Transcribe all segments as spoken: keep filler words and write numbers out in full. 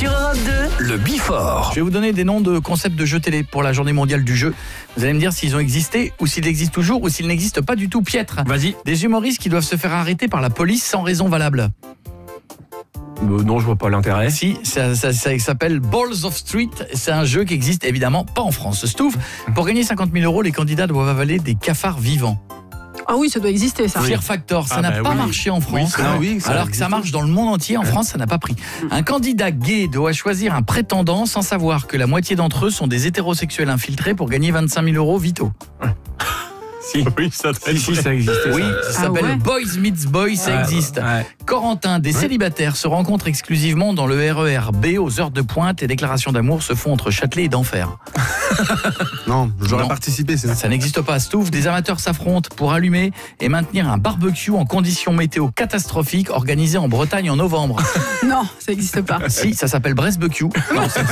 Sur Europe deux, le Before. Je vais vous donner des noms de concepts de jeux télé pour la journée mondiale du jeu. Vous allez me dire s'ils ont existé ou s'ils existent toujours ou s'ils n'existent pas du tout. Piètre. Vas-y. Des humoristes qui doivent se faire arrêter par la police sans raison valable. Euh, non, je vois pas l'intérêt. Si, ça, ça, ça s'appelle Balls of Street. C'est un jeu qui existe évidemment pas en France. Stouff, pour gagner cinquante mille euros, les candidats doivent avaler des cafards vivants. Ah oui, ça doit exister ça. Fear Factor, ça Ah n'a bah pas oui. marché en France, Oui, hein, ça- oui, ça alors que ça marche dans le monde entier. En France, ça n'a pas pris. Un candidat gay doit choisir un prétendant sans savoir que la moitié d'entre eux sont des hétérosexuels infiltrés pour gagner vingt-cinq mille euros vitaux. Si. Oui, ça, si, si, ça existait. Oui, ça. ça s'appelle ouais. Boys Meets Boys, ça Ouais, existe. ouais. Corentin, des célibataires se rencontrent exclusivement dans le R E R B aux heures de pointe et déclarations d'amour se font entre Châtelet et d'Enfer. Non, j'aurais Non. participé. C'est Ça n'existe pas à Stouff. Des amateurs s'affrontent pour allumer et maintenir un barbecue en conditions météo catastrophiques organisé en Bretagne en novembre. Non, ça n'existe pas. Si, ça s'appelle Brest-Barbecue. Non, c'est-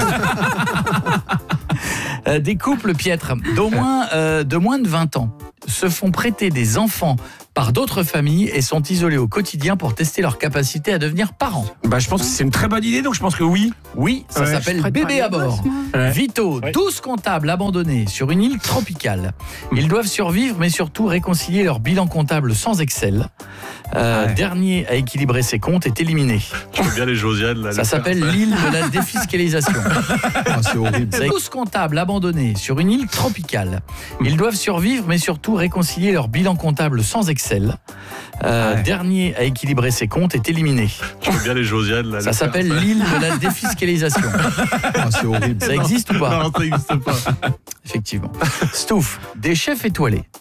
Euh, des couples piètres d'au moins, euh, de moins de vingt ans se font prêter des enfants par d'autres familles et sont isolés au quotidien pour tester leur capacité à devenir parents. Bah, je pense que c'est une très bonne idée, donc je pense que oui. Oui, ça Ouais, s'appelle Je prête pas bébé mes à bord. gosses, moi. Ouais. Vito, Ouais. douze comptables abandonnés sur une île tropicale. Ils doivent survivre, mais surtout réconcilier leur bilan comptable sans Excel. Euh, Ouais. Dernier à équilibrer ses comptes est éliminé. Je veux bien les Josiane là. Ça le s'appelle faire. l'île de la défiscalisation. Ah, c'est horrible. C'est douze comptables abandonnés sur une île tropicale. Ils doivent survivre, mais surtout réconcilier leur bilan comptable sans Excel. Euh, Ouais. Dernier à équilibrer ses comptes est éliminé. Je veux bien les Josiane là. Ça le faire. s'appelle l'île de la défiscalisation. Ah, c'est horrible. Ça existe ou pas? Non, ça n'existe pas. Effectivement. Stouff, des chefs étoilés